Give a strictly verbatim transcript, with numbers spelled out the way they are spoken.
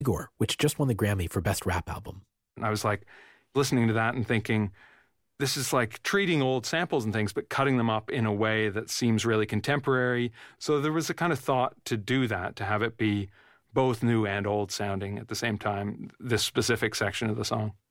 Igor, which just won the Grammy for Best Rap Album. And I was like listening to that and thinking, this is like treating old samples and things, but cutting them up in a way that seems really contemporary. So there was a kind of thought to do that, to have it be both new and old sounding at the same time, this specific section of the song.